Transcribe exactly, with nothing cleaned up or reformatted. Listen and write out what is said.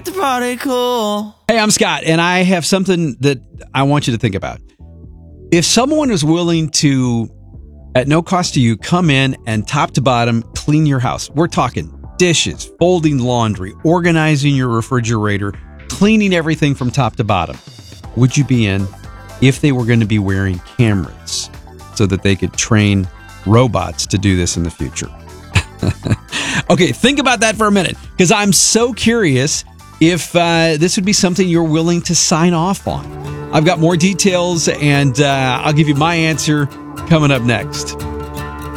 make the party cool. Hey, I'm Scott, and I have something that I want you to think about. If someone is willing to, at no cost to you, come in and top to bottom clean your house, we're talking dishes, folding laundry, organizing your refrigerator, cleaning everything from top to bottom, would you be in if they were going to be wearing cameras so that they could train robots to do this in the future? Okay, think about that for a minute, because I'm so curious if uh, this would be something you're willing to sign off on. I've got more details, and uh, I'll give you my answer coming up next.